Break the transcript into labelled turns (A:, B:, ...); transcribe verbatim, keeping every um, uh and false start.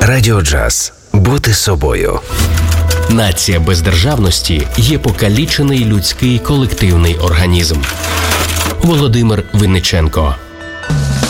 A: Радіо Джаз. Бути собою.
B: Нація без державності є покалічений людський колективний організм. Володимир Винниченко.